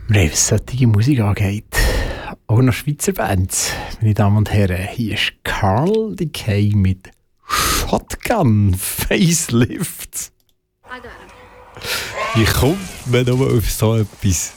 Wir haben, was solche Musik angeht, auch noch Schweizer Bands. Meine Damen und Herren, hier ist Carl Decay mit Shotgun Facelift. Wie kommt man nur auf so etwas?